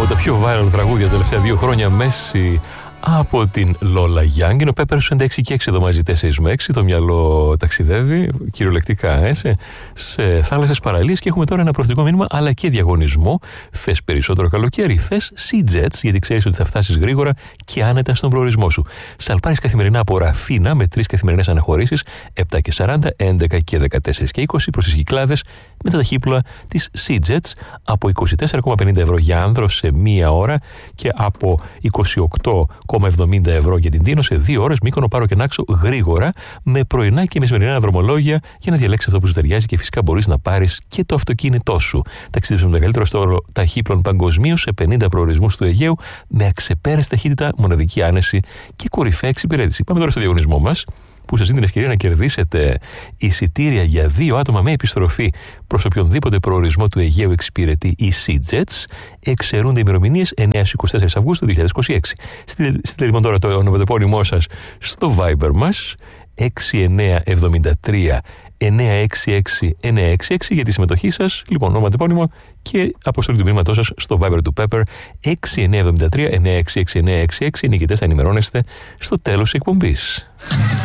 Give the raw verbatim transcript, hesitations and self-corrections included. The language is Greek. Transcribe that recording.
από τα πιο viral τραγούδια τα τελευταία δύο χρόνια, Μέση από την Λόλα Γιάνγκ. Είναι ο Πέπερ στους έντεκα και έξι εδώ μαζί, τέσσερα με έξι. Το μυαλό ταξιδεύει κυριολεκτικά, έτσι, σε θάλασσες παραλίες. Και έχουμε τώρα ένα προθετικό μήνυμα, αλλά και διαγωνισμό. Θες περισσότερο καλοκαίρι, θες Sea-Jets, γιατί ξέρεις ότι θα φτάσεις γρήγορα και άνετα στον προορισμό σου. Σαλπάρεις καθημερινά από Ραφίνα με τρεις καθημερινές αναχωρήσεις, επτά και σαράντα, έντεκα και δεκατέσσερα και είκοσι προς τις Κυκλάδες, με τα ταχύπλοα της Sea-Jets από είκοσι τέσσερα κόμμα πενήντα ευρώ για άνδρο σε μία ώρα και από είκοσι οκτώ κόμμα εβδομήντα ευρώ για την Τίνο σε δύο ώρες, Μύκονο, Πάρο και Νάξο γρήγορα, με πρωινά και μεσημερινά δρομολόγια για να διαλέξεις αυτό που σου ταιριάζει και φυσικά μπορείς να πάρεις και το αυτοκίνητό σου. Ταξίδεψε με το μεγαλύτερο στόλο ταχύπλων παγκοσμίως σε πενήντα προορισμούς του Αιγαίου με αξεπέραστη ταχύτητα, μοναδική άνεση και κορυφαία εξυπηρέτηση. Πάμε τώρα στο διαγωνισμό μας, που σας δίνει την ευκαιρία να κερδίσετε εισιτήρια για δύο άτομα με επιστροφή προς οποιονδήποτε προορισμό του Αιγαίου εξυπηρετεί η Sea-Jets. Εξαιρούνται οι ημερομηνίες εννέα έως είκοσι τέσσερα Αυγούστου δύο χιλιάδες είκοσι έξι. Στείλτε λοιπόν τώρα το ονοματεπώνυμό σας στο Viber μας έξι εννέα εβδομήντα τρία εννέα έξι έξι εννέα έξι έξι για τη συμμετοχή σας. Λοιπόν, ονοματεπώνυμο και αποστολή του μηνύματός σας στο Viber του Pepper έξι εννέα εβδομήντα τρία εννέα έξι έξι εννέα έξι έξι. Οι νικητές θα ενημερώνεστε στο τέλος της εκπομπής.